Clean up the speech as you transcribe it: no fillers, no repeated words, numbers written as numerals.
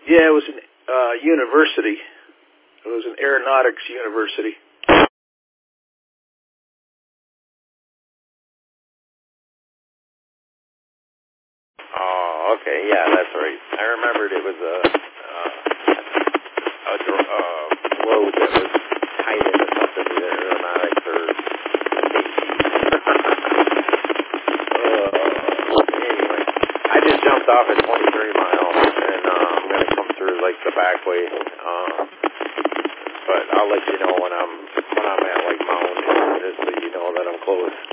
Yeah, it was an university. It was an aeronautics university. Oh, okay, yeah, that's right. I remembered it was a road that was tied into something with aeronautics or anyway, I just jumped off at 23 miles, and I'm going to come through like the back way. But I'll let you know when I'm at like Mound, just so you know that I'm close.